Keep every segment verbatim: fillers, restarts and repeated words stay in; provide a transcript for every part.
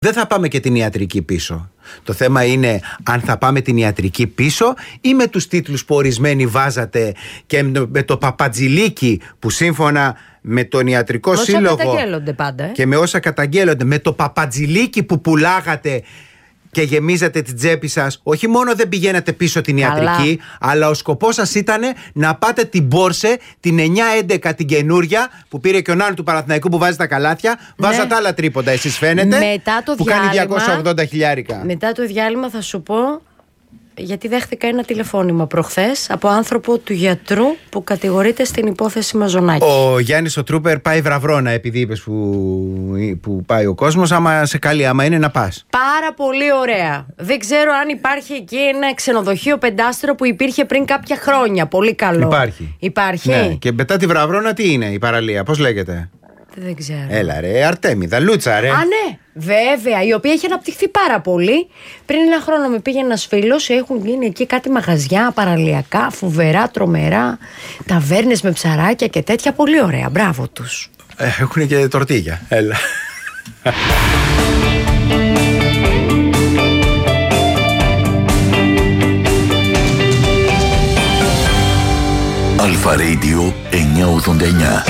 Δεν θα πάμε και την ιατρική πίσω. Το θέμα είναι αν θα πάμε την ιατρική πίσω ή με τους τίτλους που ορισμένοι βάζατε και με το παπατζηλίκι που σύμφωνα με τον ιατρικό όσα σύλλογο καταγγέλλονται πάντα, ε. και με όσα καταγγέλλονται, με το παπατζηλίκι που πουλάγατε και γεμίζατε την τσέπη σας, όχι μόνο δεν πηγαίνατε πίσω την ιατρική, αλλά, αλλά ο σκοπός σας ήταν να πάτε την Πόρσε, την εννιά έντεκα την καινούρια που πήρε και ο Νάνου του Παναθηναϊκού που βάζει τα καλάθια. Ναι. Βάζατε άλλα τρίποντα, εσείς φαίνεται. Μετά το που διάλειμμα, κάνει διακόσια ογδόντα χιλιάρικα. Μετά το διάλειμμα θα σου πω. Γιατί δέχτηκα ένα τηλεφώνημα προχθές από άνθρωπο του γιατρού που κατηγορείται στην υπόθεση Μαζονάκη. Ο Γιάννης ο Τρούπερ πάει βραβρώνα, επειδή είπες που, που πάει ο κόσμος. Άμα σε καλεί, άμα είναι να πας. Πάρα πολύ ωραία. Δεν ξέρω αν υπάρχει εκεί ένα ξενοδοχείο πεντάστερο που υπήρχε πριν κάποια χρόνια. Πολύ καλό. Υπάρχει. Υπάρχει. Ναι. Και μετά τη βραβρώνα τι είναι η παραλία, πώς λέγεται? Δεν ξέρω. Έλα ρε, Αρτέμιδα, Λούτσα ρε. Α, ναι, βέβαια, η οποία έχει αναπτυχθεί πάρα πολύ. Πριν ένα χρόνο με πήγε ένας φίλος, έχουν γίνει εκεί κάτι μαγαζιά παραλιακά, φοβερά, τρομερά, ταβέρνες με ψαράκια και τέτοια. Πολύ ωραία, μπράβο τους. Ε, έχουν και τορτίγια, έλα. Αλφα Radio εννιακόσια ογδόντα εννιά.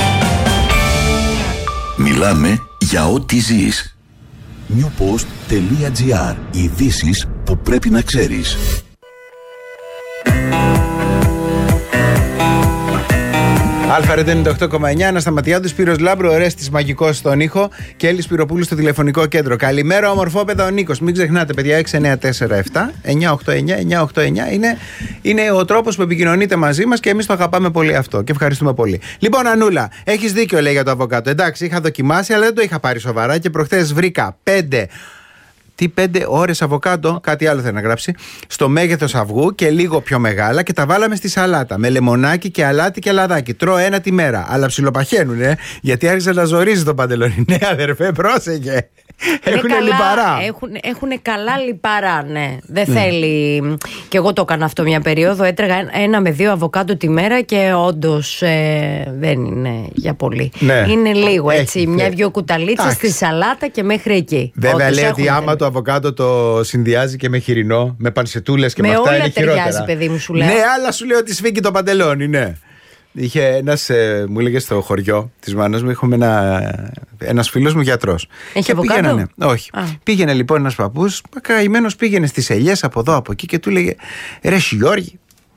Μιλάμε για ό,τι ζεις. newpost.gr. Ειδήσεις που πρέπει να ξέρεις. Αλφα ενενήντα οκτώ κόμμα εννιά, Ανασταματιάδου, Σπύρος Λάμπρου, Ορέστης Μαγικός στον ήχο και Έλλης Σπυροπούλου στο τηλεφωνικό κέντρο. Καλημέρα, ομορφόπεδα, ο Νίκος. Μην ξεχνάτε, παιδιά, έξι εννιά τέσσερα επτά εννιά οκτώ εννιά εννιά οκτώ εννιά είναι, είναι ο τρόπος που επικοινωνείτε μαζί μας και εμείς το αγαπάμε πολύ αυτό και ευχαριστούμε πολύ. Λοιπόν, Ανούλα, έχεις δίκιο, λέει για το αβοκάτο. Εντάξει, είχα δοκιμάσει, αλλά δεν το είχα πάρει σοβαρά και προχθές βρήκα πέντε. Τι πέντε ώρες αβοκάντο, κάτι άλλο θέλει να γράψει, στο μέγεθος αυγού και λίγο πιο μεγάλα και τα βάλαμε στη σαλάτα με λεμονάκι και αλάτι και λαδάκι. Τρώω ένα τη μέρα, αλλά ψιλοπαχαίνουνε γιατί άρχισε να ζορίζει το παντελόνι. Ναι, αδερφέ, πρόσεχε. Έχουν λιπαρά. Έχουν, έχουν καλά λιπαρά, ναι. Δεν ναι. θέλει. Και εγώ το έκανα αυτό μια περίοδο. Έτρεγα ένα με δύο αβοκάντο τη μέρα και όντως ε, δεν είναι για πολύ. Ναι. Είναι λίγο έτσι. Έχει, μια-δυο κουταλίτσες στη σαλάτα και μέχρι εκεί. Βέβαια λέει ότι άμα το αβοκάντο το συνδυάζει και με χοιρινό, με πανσετούλες και με, με αυτά είναι χειρότερα. Με όλα ταιριάζει, παιδί μου, σου λέω. Ναι, αλλά σου λέω ότι σφίγγει το παντελόνι, ναι. Είχε ένας, ε, μου έλεγε στο χωριό της μάνας μου, είχαμε ένα, ένας φίλος μου γιατρός. Έχει αβοκάντο? Ναι, όχι. Α. Πήγαινε λοιπόν ένας παππούς, καημένος, πήγαινε στις ελιές από εδώ από εκεί και του λέγε ρε Γιώργη,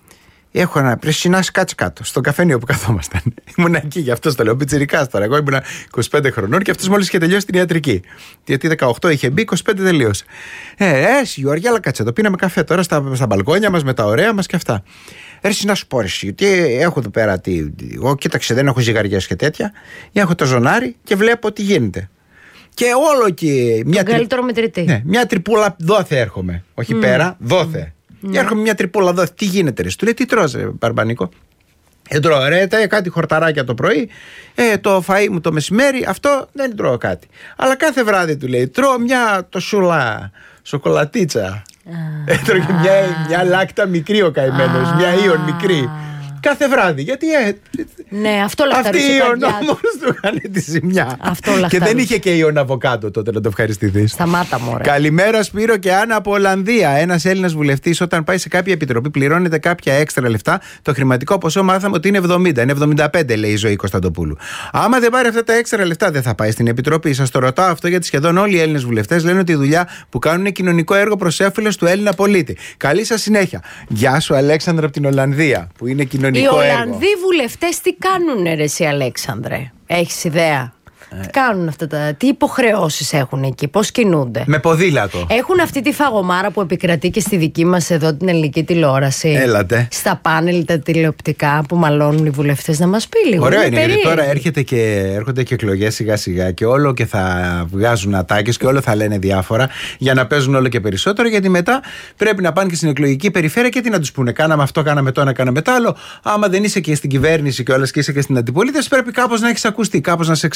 έχω ένα πρεσινάς, κάτσε κάτω στον καφενείο που καθόμασταν. Ήμουν εκεί, γι' αυτό το λέω, πιτσιρικάς τώρα. Εγώ ήμουν είκοσι πέντε χρονών και αυτός μόλις είχε τελειώσει την ιατρική. Γιατί δεκαοκτώ είχε μπει, είκοσι πέντε τελείωσε. Ε, ρε Γιώργη, αλλά κάτσε εδώ, πίναμε καφέ τώρα στα, στα μπαλκόνια μας με τα ωραία μας και αυτά. Έρχεσαι να σου πω εσύ, τι έχω εδώ πέρα, τι, εγώ κοίταξε, δεν έχω ζυγαριές και τέτοια. Έχω το ζωνάρι και βλέπω τι γίνεται. Και όλο και. Μια, τρι... ναι, μια τρυπούλα δόθε έρχομαι. Όχι mm. πέρα, δόθε. Mm. Και έρχομαι μια τρυπούλα δόθε. Τι γίνεται, ρε. Του λέει, τι τρως, ρε, Μπαρμπανίκο. Δεν τρώω, ρε, κάτι χορταράκια το πρωί. Ε, το φαΐ μου το μεσημέρι, αυτό δεν τρώω κάτι. Αλλά κάθε βράδυ του λέει, τρώω μια το σουλά, σοκολατίτσα. Έτρωγε μια, μια λάκτα μικρή ο καημένος, μια Ιον μικρή. Κάθε βράδυ. Γιατί ε, ναι, αυτό αυτή η Ιον όμως του έκανε τη ζημιά. Αυτό και δεν είχε και Ιον αβοκάντο τότε να το ευχαριστηθείς. Σταμάτα μωρέ. Καλημέρα Σπύρο και Άννα από Ολλανδία. Ένας Έλληνας βουλευτής όταν πάει σε κάποια επιτροπή πληρώνεται κάποια έξτρα λεφτά. Το χρηματικό ποσό μάθαμε ότι είναι εβδομήντα. Είναι εβδομήντα πέντε, λέει η Ζωή Κωνσταντοπούλου. Άμα δεν πάρει αυτά τα έξτρα λεφτά, δεν θα πάει στην επιτροπή. Σας το ρωτάω αυτό γιατί σχεδόν όλοι οι Έλληνες βουλευτές λένε ότι η δουλειά που κάνουν είναι κοινωνικό έργο προς όφελος του Έλληνα πολίτη. Καλή σας συνέχεια. Γεια σου Αλέξανδρα από την Ολλανδία που είναι κοινωνικό. Οι Ολλανδοί βουλευτές τι κάνουνε ρε εσύ Αλέξανδρε? Έχεις ιδέα? Τι κάνουν αυτά τα. Τι υποχρεώσεις έχουν εκεί, πώς κινούνται? Με ποδήλατο. Έχουν αυτή τη φαγωμάρα που επικρατεί και στη δική μας εδώ την ελληνική τηλεόραση. Έλατε. Στα πάνελ τα τηλεοπτικά που μαλώνουν οι βουλευτές, να μας πει λίγο. Ωραίο είναι, είναι γιατί τώρα έρχεται και, έρχονται και εκλογές σιγά σιγά και όλο και θα βγάζουν ατάκες και όλο θα λένε διάφορα για να παίζουν όλο και περισσότερο. Γιατί μετά πρέπει να πάνε και στην εκλογική περιφέρεια και τι να τους πούνε. Κάναμε αυτό, κάναμε το ένα, κάναμε το άλλο. Άμα δεν είσαι και στην κυβέρνηση και όλα και είσαι και στην αντιπολίτευση, πρέπει κάπως να έχεις ακουστεί, κάπως να σε ξέρουν.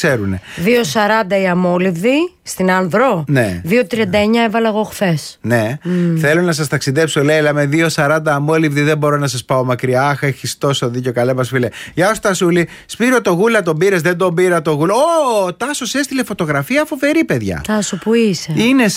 δύο σαράντα η αμόλυβδη στην Άνδρο. Ναι. δύο τριάντα εννιά έβαλα εγώ χθες. Ναι. Mm. Θέλω να σας ταξιδέψω, λέει, αλλά με δύο σαράντα αμόλυβδη δεν μπορώ να σας πάω μακριά. Αχ, έχεις τόσο δίκιο, καλέ μας φίλε. Γεια σου, Τασούλη. Σπύρο, το γούλα τον πήρες, δεν τον πήρα το γούλα. Ω, ο Τάσος έστειλε φωτογραφία φοβερή, παιδιά. Τάσο, που είσαι? Είναι